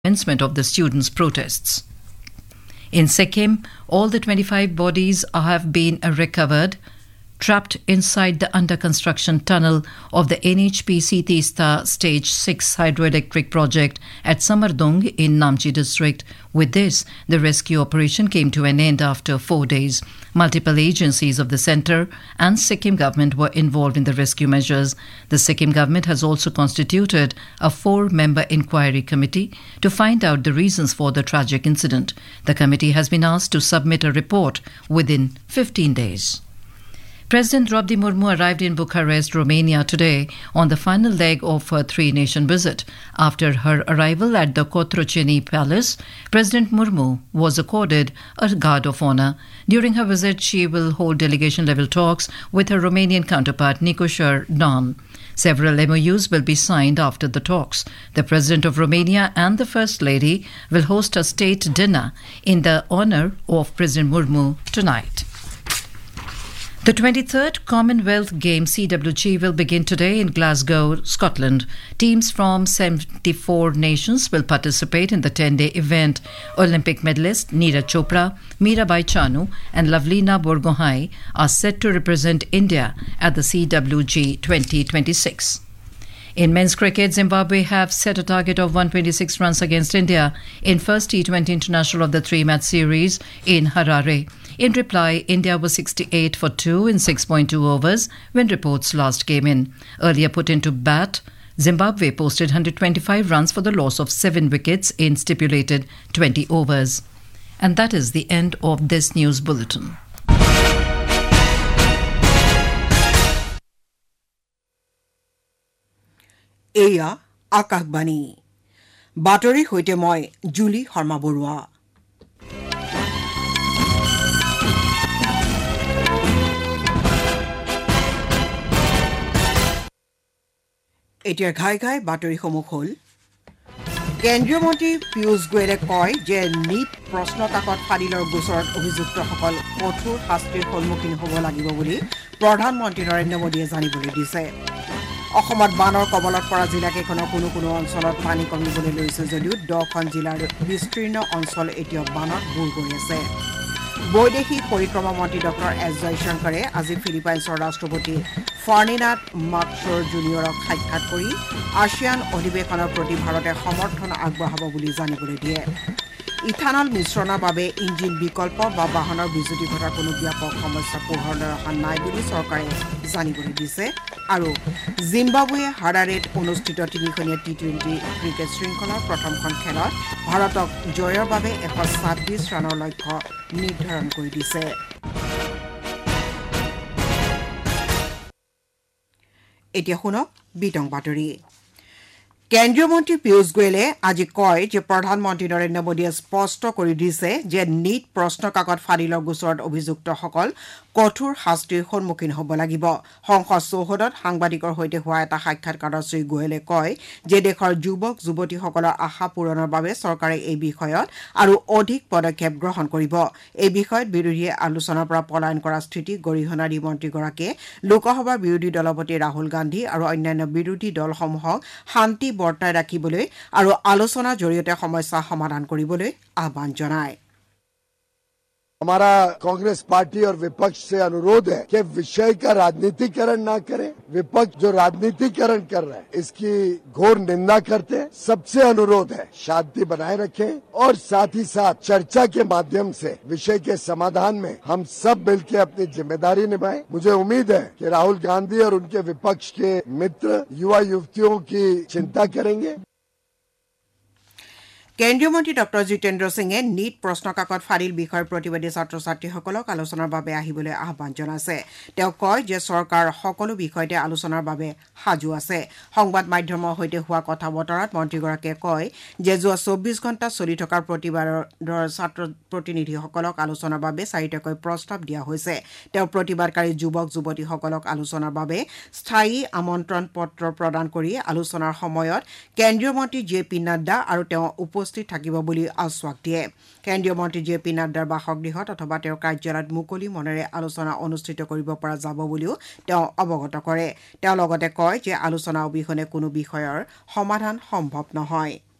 commencement of the students' protests. In Sikkim, all the 25 bodies have been recovered, trapped inside the under-construction tunnel of the NHPC Teesta Stage 6 hydroelectric project at Samardung in Namchi district. With this, the rescue operation came to an end after 4 days. Multiple agencies of the centre and Sikkim government were involved in the rescue measures. The Sikkim government has also constituted a 4-member inquiry committee to find out the reasons for the tragic incident. The committee has been asked to submit a report within 15 days. President Draupadi Murmu arrived in Bucharest, Romania today on the final leg of her 3-nation visit. After her arrival at the Cotroceni Palace, President Murmu was accorded a guard of honour. During her visit, she will hold delegation-level talks with her Romanian counterpart Nicoșor Dan. Several MOUs will be signed after the talks. The President of Romania and the First Lady will host a state dinner in the honour of President Murmu tonight. The 23rd Commonwealth Games CWG will begin today in Glasgow, Scotland. Teams from 74 nations will participate in the 10-day event. Olympic medalist Neeraj Chopra, Mirabai Chanu and Lavlina Borgohain are set to represent India at the CWG 2026. In men's cricket, Zimbabwe have set a target of 126 runs against India in first T20 international of the 3-match series in Harare. In reply, India was 68 for 2 in 6.2 overs when reports last came in. Earlier put into bat, Zimbabwe posted 125 runs for the loss of 7 wickets in stipulated 20 overs. And that is the end of this news bulletin. এয়া আকাশবাণী বাতৰি হৈতে মই জুলি শৰ্মা বৰুৱা এতিয়া ঘাই ঘাই বাতৰিসমূহ হ'ল কেন্দ্ৰীয় মন্ত্ৰী পীয়ূষ গোয়েলে কয় যে নিট প্ৰশ্ন কাকত ফাদিলৰ গোচৰত অভিযুক্তসকল কঠোৰ শাস্তিৰ সন্মুখীন হ'ব লাগিব বুলি প্ৰধানমন্ত্ৰী নৰেন্দ্ৰ মোদীয়ে জানিবলৈ দিছে অসমত বানৰ কবলত পৰা জিলাকেইখনৰ কোনো অঞ্চলত পানী কমিবলৈ লৈছে যদিও 10খন জিলাৰ বিস্তীৰ্ণ অঞ্চল এতিয়া বানত বুৰ গৈ আছে বৈদেশিক পৰিক্ৰমা মন্ত্ৰী ডক্টৰ এছ জয়শংকৰে আজি ফিলিপাইনছৰ ৰাষ্ট্ৰপতি ফাৰ্ডিনাণ্ড মাৰ্কছৰ জুনিয়ৰক সাক্ষাৎ কৰি আছিয়ান অধিৱেশনৰ প্ৰতি ভাৰতে সমৰ্থন আগবঢ়াব বুলি জানিবলৈ দিয়ে ইথানল মিশ্ৰণৰ বাবে ইঞ্জিন বিকল্প বা বাহনৰ বিজুতি ঘটাৰ কোনো ব্যাপক সমস্যা পোহৰলৈ অহা নাই বুলি চৰকাৰে জানিবলৈ দিছে আৰু জিম্বাবুৱে হাৰাৰেত অনুষ্ঠিত 3খনীয়া টি20 ক্ৰিকেট শৃংখলাৰ প্ৰথমখন খেলত ভাৰতক জয়ৰ বাবে 126 ৰানৰ লক্ষ্য নিৰ্ধাৰণ কৰি দিছে এতিয়া শুনক বিতং বাতৰি কেন্দ্ৰীয় মন্ত্ৰী পীয়ূষ গোয়েলে আজি কয় যে প্ৰধানমন্ত্ৰী নৰেন্দ্ৰ মোদীয়ে স্পষ্ট কৰি দিছে যে নিট প্ৰশ্ন কাকত ফাদিলৰ গোচৰত অভিযুক্তসকল কঠোৰ শাস্তিৰ সন্মুখীন হ'ব লাগিব সংসদ চৌহদত সাংবাদিকৰ সৈতে হোৱা এটা সাক্ষাৎকাৰত শ্ৰী গোয়েলে কয় যে দেশৰ যুৱক যুৱতীসকলৰ আশা পূৰণৰ বাবে চৰকাৰে এই বিষয়ত আৰু অধিক পদক্ষেপ গ্ৰহণ কৰিব এই বিষয়ত বিৰোধীয়ে আলোচনাৰ পৰা পলায়ন কৰা স্থিতি গৰিহণা দি মন্ত্ৰীগৰাকীয়ে লোকসভাৰ বিৰোধী দলপতি ৰাহুল গান্ধী আৰু অন্যান্য বিৰোধী দলসমূহক শান্তি বৰ্তাই ৰাখিবলৈ আৰু আলোচনাৰ জৰিয়তে সমস্যা সমাধান কৰিবলৈ আহ্বান জনায় हमारा कांग्रेस पार्टी और विपक्ष से अनुरोध है कि विषय का राजनीतिकरण ना करें विपक्ष जो राजनीतिकरण कर रहा है इसकी घोर निंदा करते हैं सबसे अनुरोध है शांति बनाए रखें और साथ ही साथ चर्चा के माध्यम से विषय के समाधान में हम सब मिलकर अपनी जिम्मेदारी निभाएं मुझे उम्मीद है कि राहुल गांधी और उनके विपक्ष के मित्र युवा युवतियों की चिंता करेंगे কেন্দ্ৰীয় মন্ত্ৰী ডক্টৰ জিতেন্দ্ৰ সিঙে নিট প্ৰশ্ন কাকত ফাদিল বিষয়ৰ প্ৰতিবাদী ছাত্ৰ ছাত্ৰীসকলক আলোচনাৰ বাবে আহিবলৈ আহ্বান জনাইছে তেওঁ কয় যে চৰকাৰ সকলো বিষয়তে আলোচনাৰ বাবে সাজু আছে সংবাদ মাধ্যমৰ সৈতে হোৱা কথা বতৰাত মন্ত্ৰীগৰাকীয়ে কয় যে যোৱা 24 ঘণ্টা চলি থকা প্ৰতিবাদৰ ছাত্ৰ প্ৰতিনিধিসকলক আলোচনাৰ বাবে 4টাকৈ প্ৰস্তাৱ দিয়া হৈছে তেওঁ প্ৰতিবাদকাৰী যুৱক যুৱতীসকলক আলোচনাৰ বাবে স্থায়ী আমন্ত্ৰণ পত্ৰ প্ৰদান কৰি আলোচনাৰ সময়ত কেন্দ্ৰীয় মন্ত্ৰী জে পি নাড্ডা আৰু তেওঁ উপস্থিত থাকিব বুলি আশ্বাস দিয়ে কেন্দ্ৰীয় মন্ত্ৰী জে পি নাড্ডাৰ বাসগৃহত অথবা তেওঁৰ কাৰ্যালয়ত মুকলি মনেৰে আলোচনা অনুষ্ঠিত কৰিব পৰা যাব বুলিও তেওঁ অৱগত কৰে তেওঁ লগতে কয় যে আলোচনা অবিহনে কোনো বিষয়ৰ সমাধান সম্ভৱ নহয়